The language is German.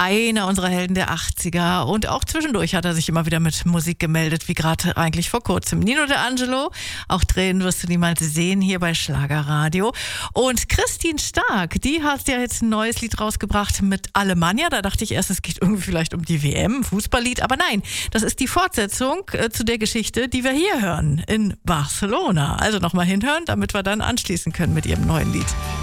einer unserer Helden der 80er. Und auch zwischendurch hat er sich immer wieder mit Musik gemeldet, wie gerade eigentlich vor kurzem. Nino De Angelo, auch Tränen wirst du niemals sehen, hier bei Schlagerradio. Und Christine Stark, die hat ja jetzt ein neues Lied rausgebracht mit Alemannia. Da dachte ich erst, es geht irgendwie vielleicht um die WM, Fußballlied. Aber nein, das ist die Fortsetzung zu der Geschichte, die wir hier hören, in Barcelona. Also nochmal hinhören, damit wir dann anschließen können mit ihrem neuen Lied.